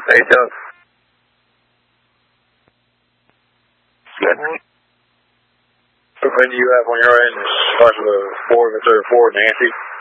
Hey, Doug. Good. When do you have on your end as far as the Ford, Nancy?